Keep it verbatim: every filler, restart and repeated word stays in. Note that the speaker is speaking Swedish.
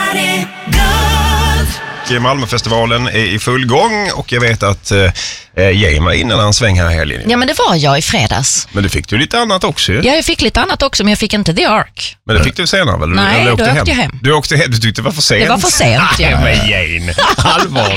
Malmöfestivalen är i full gång och jag vet att eh, Jane var innan en sväng här i helgen. Ja, men det var jag i fredags. Men du fick ju lite annat också. Ja, jag fick lite annat också, men jag fick inte The Ark. Men det fick du senare väl? Nej, du då åkte hem. jag hem. Du åkte hem, du tyckte det var för sent. Det var för sent, ja. Nej, men Jane, allvarligt.